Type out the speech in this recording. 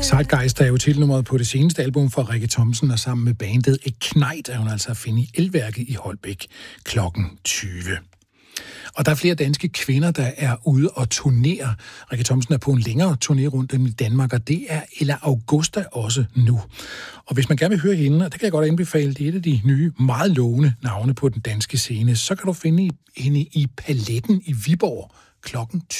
Zeitgeist er jo titelnummeret på det seneste album fra Rikke Thomsen, og sammen med bandet Ignite er hun altså at finde i Elværket i Holbæk klokken 20. Og der er flere danske kvinder, der er ude og turnere. Rikke Thomsen er på en længere turné rundt i Danmark, og det er Ella Augusta også nu. Og hvis man gerne vil høre hende, og det kan jeg godt anbefale, det er et af de nye, meget lovende navne på den danske scene, så kan du finde hende i Paletten i Viborg klokken 20.